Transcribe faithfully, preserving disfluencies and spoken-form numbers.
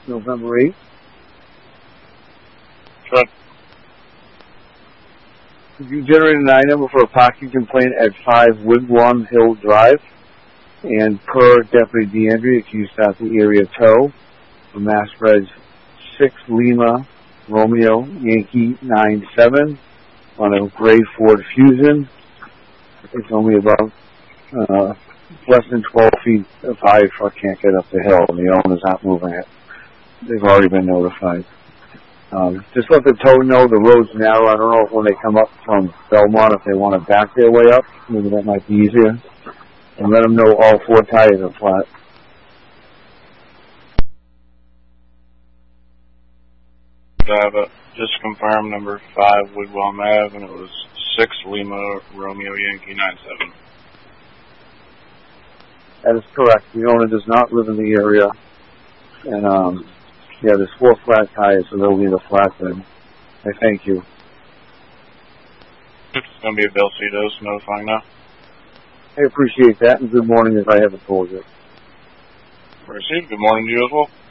November eighth. Correct. You generated an I number for a parking complaint at five Wigwam Hill Drive, and per Deputy DeAndrea, accused at the area tow for Mass Reg six Lima Romeo Yankee nine seven on a gray Ford Fusion. It's only about uh, less than twelve feet of high. Truck can't get up the hill, and the owner's not moving it. They've already been notified. Um, just let the tow know the road's narrow. I don't know if when they come up from Belmont, if they want to back their way up. Maybe that might be easier. And let them know all four tires are flat. Uh, just confirm number five Wigwam Ave, and it was six Lima Romeo Yankee nine seven. That is correct. The owner does not live in the area. And, um, yeah, there's four flat tires, so they'll be the flat then. I thank you. It's going to be a Bill Cedos notifying now. I appreciate that, and good morning if I haven't told you. Received. Good morning to you as well.